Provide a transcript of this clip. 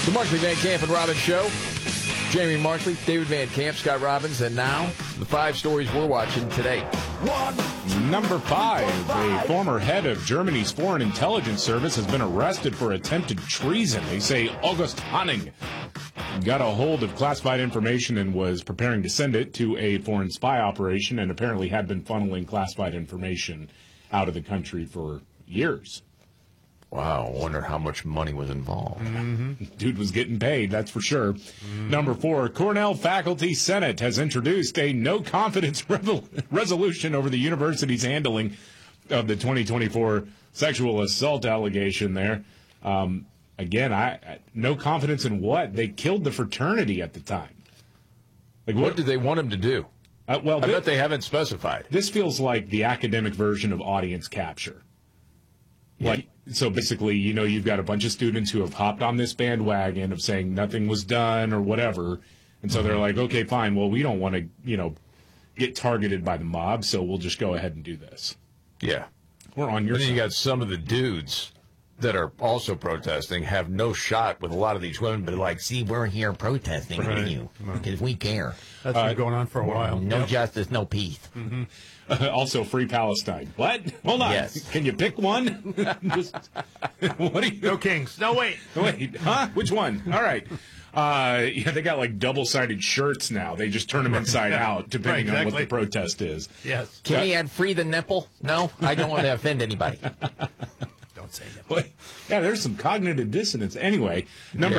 The Markley, Van Camp, and Robbins Show. Jamie Markley, David Van Camp, Scott Robbins, and now the 5 stories we're watching today. Number 5, a former head of Germany's Foreign Intelligence Service has been arrested for attempted treason. They say August Hanning got a hold of classified information and was preparing to send it to a foreign spy operation and apparently had been funneling classified information out of the country for years. Wow, I wonder how much money was involved. Dude was getting paid, that's for sure. Number 4, Cornell Faculty Senate has introduced a no-confidence resolution over the university's handling of the 2024 sexual assault allegation there. Again, no confidence in what? They killed the fraternity at the time. Like, What did they want him to do? I bet they haven't specified. This feels like the academic version of audience capture. Like, so basically, you've got a bunch of students who have hopped on this bandwagon of saying nothing was done or whatever. And so they're like, okay, fine. Well, we don't want to, get targeted by the mob, so we'll just go ahead and do this. Yeah. We're on your And then side. you got some of the dudes that are also protesting have no shot with a lot of these women, but like, see, we're here protesting with you because we care. That's been going on for a while. No justice, no peace. Also, free Palestine. What? Hold on. Yes. Can you pick one? What are you? No kings. No, wait. Wait, huh? Which one? All right. Yeah, they got like double-sided shirts now. They just turn them inside out, depending on what the protest is. Yes. Can we add free the nipple? No, I don't want to offend anybody. Don't say that. Yeah, there's some cognitive dissonance. Anyway, number